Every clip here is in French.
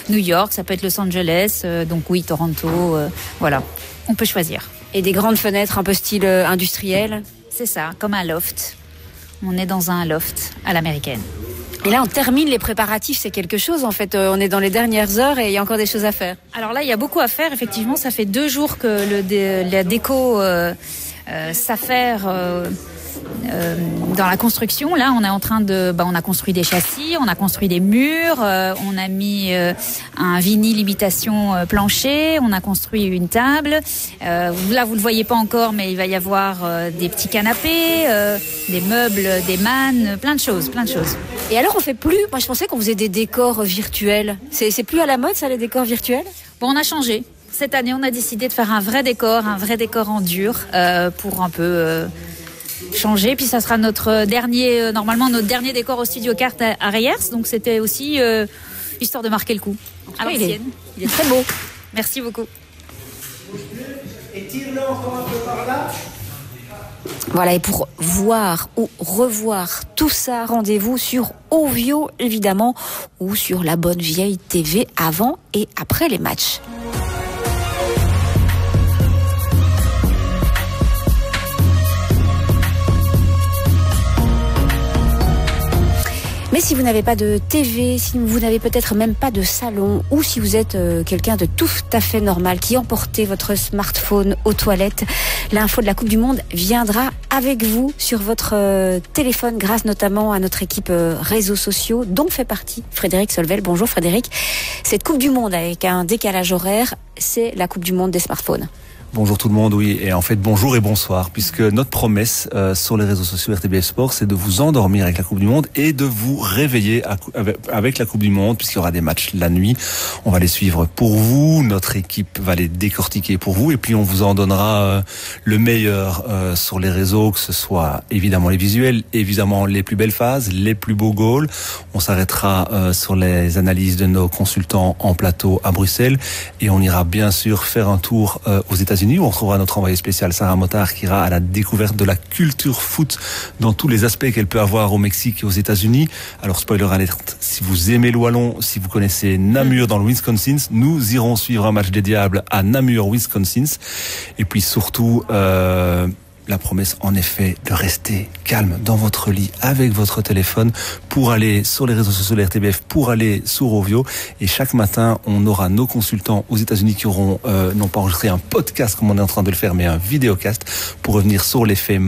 New York, ça peut être Los Angeles, donc oui, Toronto, voilà, on peut choisir. Et des grandes fenêtres un peu style industriel. C'est ça, comme un loft. On est dans un loft à l'américaine. Et là, on termine les préparatifs, c'est quelque chose en fait. On est dans les dernières heures et il y a encore des choses à faire. Alors là, il y a beaucoup à faire. Effectivement, ça fait 2 jours que la déco s'affaire dans la construction. Là, on est en train on a construit des châssis, on a construit des murs, on a mis un vinyle imitation plancher, on a construit une table. Là, vous le voyez pas encore, mais il va y avoir des petits canapés, des meubles, des mannes, plein de choses. Et alors, on fait plus. Moi, je pensais qu'on faisait des décors virtuels. C'est plus à la mode, ça, les décors virtuels? Bon, on a changé. Cette année, on a décidé de faire un vrai décor en dur, pour un peu changer. Puis ça sera notre dernier décor au Studio Carte à Reyers. Donc c'était aussi histoire de marquer le coup. À l'ancienne. Il est très beau. Merci beaucoup. Et tire-le encore un peu par là. Voilà, et pour voir ou revoir tout ça, rendez-vous sur Ovio, évidemment, ou sur la bonne vieille TV avant et après les matchs. Mais si vous n'avez pas de TV, si vous n'avez peut-être même pas de salon, ou si vous êtes quelqu'un de tout à fait normal qui emportez votre smartphone aux toilettes, l'info de la Coupe du Monde viendra avec vous sur votre téléphone grâce notamment à notre équipe réseaux sociaux dont fait partie Frédéric Solvel. Bonjour Frédéric. Cette Coupe du Monde avec un décalage horaire, c'est la Coupe du Monde des smartphones. Bonjour tout le monde, oui, et en fait bonjour et bonsoir, puisque notre promesse sur les réseaux sociaux RTBF Sport, c'est de vous endormir avec la Coupe du Monde et de vous réveiller avec la Coupe du Monde, puisqu'il y aura des matchs la nuit. On va les suivre pour vous, notre équipe va les décortiquer pour vous, et puis on vous en donnera le meilleur sur les réseaux, que ce soit évidemment les visuels, évidemment les plus belles phases, les plus beaux goals. On s'arrêtera sur les analyses de nos consultants en plateau à Bruxelles, et on ira bien sûr faire un tour aux États-Unis, où on retrouvera notre envoyée spéciale Sarah Motard qui ira à la découverte de la culture foot dans tous les aspects qu'elle peut avoir au Mexique et aux États-Unis. Alors spoiler alert, si vous aimez le wallon, si vous connaissez Namur dans le Wisconsin, nous irons suivre un match des Diables à Namur, Wisconsin. Et puis surtout la promesse, en effet, de rester calme dans votre lit avec votre téléphone pour aller sur les réseaux sociaux de l'RTBF, pour aller sur Ovio. Et chaque matin, on aura nos consultants aux États-Unis qui auront non pas enregistré un podcast comme on est en train de le faire, mais un vidéocast pour revenir sur les faits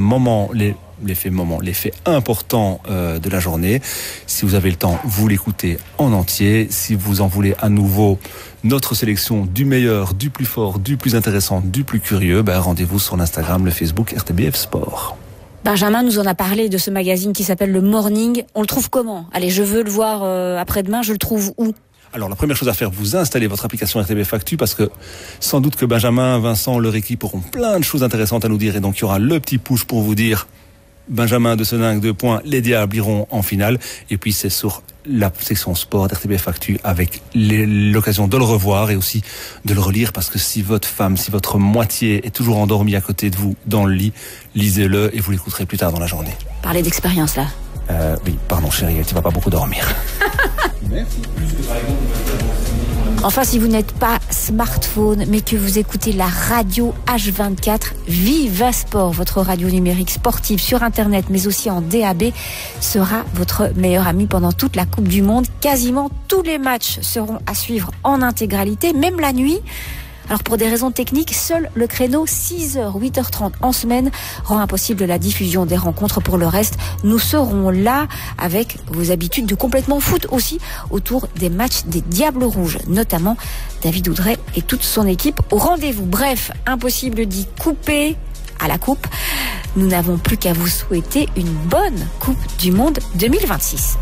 importants de la journée. Si vous avez le temps, vous l'écoutez en entier. Si vous en voulez à nouveau notre sélection du meilleur, du plus fort, du plus intéressant, du plus curieux, rendez-vous sur l'Instagram, le Facebook RTBF Sport. Benjamin nous en a parlé de ce magazine qui s'appelle Le Morning. On le trouve comment? Allez, je veux le voir après-demain, je le trouve où? Alors, la première chose à faire, vous installez votre application RTBF Actu, parce que sans doute que Benjamin, Vincent, leur équipe auront plein de choses intéressantes à nous dire, et donc il y aura le petit push pour vous dire Benjamin de Seningue, 2 points, les Diables iront en finale. Et puis c'est sur la section sport d'RTBF Actu avec l'occasion de le revoir et aussi de le relire, parce que si votre femme, si votre moitié est toujours endormie à côté de vous dans le lit, lisez-le et vous l'écouterez plus tard dans la journée. Parlez d'expérience là. Oui, pardon chérie, tu vas pas beaucoup dormir. Merci. Enfin, si vous n'êtes pas smartphone, mais que vous écoutez la radio H24, Viva Sport, votre radio numérique sportive sur Internet, mais aussi en DAB, sera votre meilleur ami pendant toute la Coupe du Monde. Quasiment tous les matchs seront à suivre en intégralité, même la nuit. Alors pour des raisons techniques, seul le créneau 6h, 8h30 en semaine rend impossible la diffusion des rencontres. Pour le reste, nous serons là avec vos habitudes de complètement foot aussi autour des matchs des Diables Rouges, notamment David Oudret et toute son équipe au rendez-vous. Bref, impossible d'y couper à la coupe. Nous n'avons plus qu'à vous souhaiter une bonne Coupe du Monde 2026.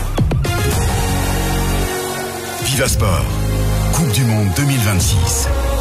Viva Sport, Coupe du Monde 2026.